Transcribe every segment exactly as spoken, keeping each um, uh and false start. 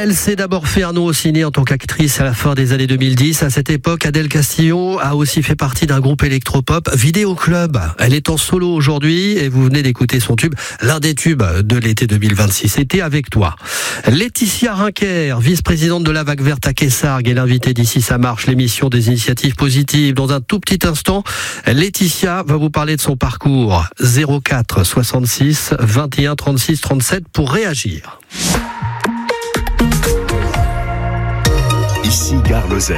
Elle s'est d'abord fait un nom au ciné en tant qu'actrice à la fin des années deux mille dix. À cette époque, Adèle Castillo a aussi fait partie d'un groupe électropop, Vidéo Club. Elle est en solo aujourd'hui et vous venez d'écouter son tube, l'un des tubes de l'été deux mille vingt-six. C'était Avec toi. Laetitia Rinquer, vice-présidente de la Vague Verte à Kessargues, est l'invitée d'Ici ça marche, l'émission des initiatives positives. Dans un tout petit instant, Laetitia va vous parler de son parcours. zéro quatre soixante-six vingt et un trente-six trente-sept pour réagir. Ici Gare Lozère.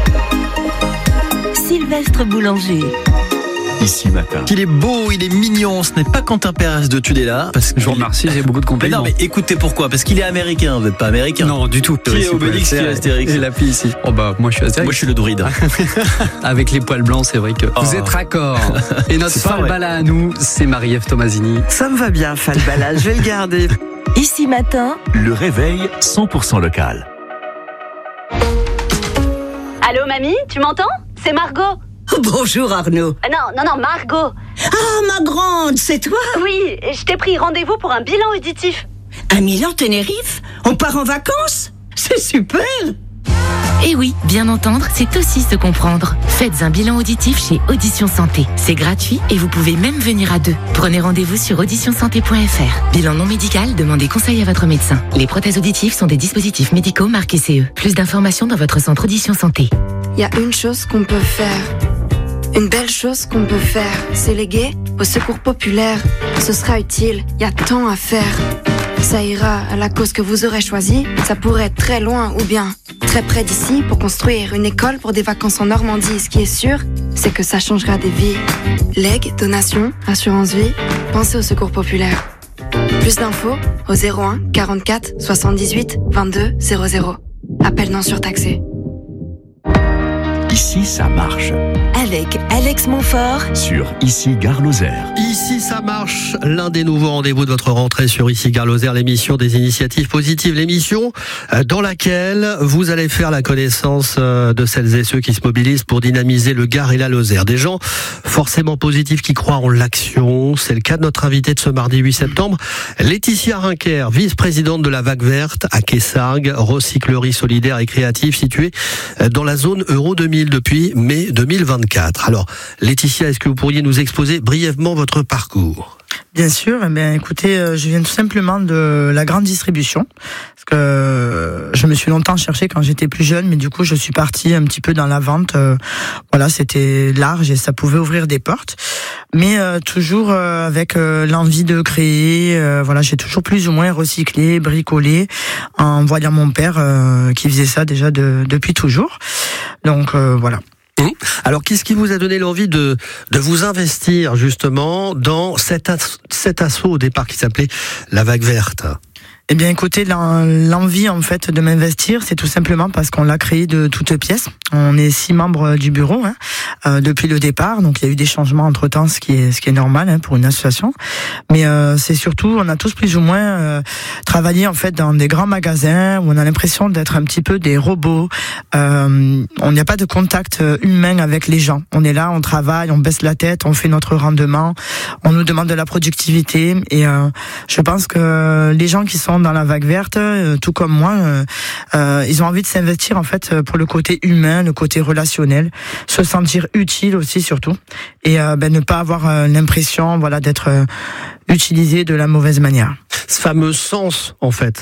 Sylvestre Boulanger. Ici Matin. Il est beau, il est mignon, ce n'est pas Quentin Pérez de Tudela. Parce que je vous remercie, j'ai beaucoup de compliments. Mais non, mais écoutez pourquoi? Parce qu'il est américain, vous n'êtes pas américain. Non, du tout. Qui est Obélix, qui est Astérix? Et l'appli ici. Oh bah, moi je suis Astérix. Moi je suis le druide. Avec les poils blancs, c'est vrai que oh. Vous êtes raccord. Et notre Falbala à nous, c'est Marie-Ève Tomasini. Ça me va bien, Falbala, je vais le garder. Ici Matin. Le réveil cent pour cent local. Allô mamie, tu m'entends? C'est Margot. Bonjour Arnaud. Ah non, non, non, Margot. Ah, ma grande, c'est toi? Oui, je t'ai pris rendez-vous pour un bilan auditif. À Milan, Tenerife? On part en vacances? C'est super. Et oui, bien entendre, c'est aussi se comprendre. Faites un bilan auditif chez Audition Santé. C'est gratuit et vous pouvez même venir à deux. Prenez rendez-vous sur audition santé point f r. Bilan non médical, demandez conseil à votre médecin. Les prothèses auditives sont des dispositifs médicaux marqués C E. Plus d'informations dans votre centre Audition Santé. Il y a une chose qu'on peut faire. Une belle chose qu'on peut faire. C'est léguer au secours populaire. Ce sera utile, il y a tant à faire. Ça ira à la cause que vous aurez choisie. Ça pourrait être très loin ou bien très près d'ici pour construire une école pour des vacances en Normandie. Ce qui est sûr, c'est que ça changera des vies. Legs, donations, assurance vie, pensez au secours populaire. Plus d'infos au zéro un quarante-quatre soixante-dix-huit vingt-deux zéro zéro. Appel non surtaxé. Ici ça marche. Avec Alex Montfort sur Ici Gare Lozère. Ici ça marche, l'un des nouveaux rendez-vous de votre rentrée sur Ici Gare Lozère, l'émission des initiatives positives, l'émission dans laquelle vous allez faire la connaissance de celles et ceux qui se mobilisent pour dynamiser le Gard et la Lozère. Des gens forcément positifs qui croient en l'action. C'est le cas de notre invitée de ce mardi huit septembre, Laetitia Rinquer, vice-présidente de la Vague Verte à Kessargues, recyclerie solidaire et créative située dans la zone Euro deux mille depuis mai deux mille vingt-quatre. Alors, Laetitia, est-ce que vous pourriez nous exposer brièvement votre parcours ? Bien sûr, eh bien, écoutez, je viens tout simplement de la grande distribution, parce que je me suis longtemps cherchée quand j'étais plus jeune, mais du coup, je suis partie un petit peu dans la vente. Euh, voilà, c'était large et ça pouvait ouvrir des portes, mais euh, toujours euh, avec euh, l'envie de créer. Euh, voilà, j'ai toujours plus ou moins recyclé, bricolé, en voyant mon père euh, qui faisait ça déjà de, depuis toujours. Donc euh, voilà. Alors, qu'est-ce qui vous a donné l'envie de, de vous investir justement dans cet, as, cet assaut au départ qui s'appelait la Vague Verte ? Eh bien, écoutez, l'envie en fait de m'investir, c'est tout simplement parce qu'on l'a créé de toutes pièces. On est six membres du bureau hein, euh, depuis le départ, donc il y a eu des changements entre temps, ce qui est ce qui est normal hein, pour une association. Mais euh, c'est surtout, on a tous plus ou moins euh, travaillé en fait dans des grands magasins où on a l'impression d'être un petit peu des robots. Euh, on n'y a pas de contact humain avec les gens. On est là, on travaille, on baisse la tête, on fait notre rendement, on nous demande de la productivité. Et euh, je pense que les gens qui sont dans la Vague Verte, euh, tout comme moi, euh, euh, ils ont envie de s'investir en fait pour le côté humain, le côté relationnel, se sentir utile aussi surtout, et euh, ben, ne pas avoir euh, l'impression voilà d'être euh, utilisé de la mauvaise manière. Ce fameux sens en fait.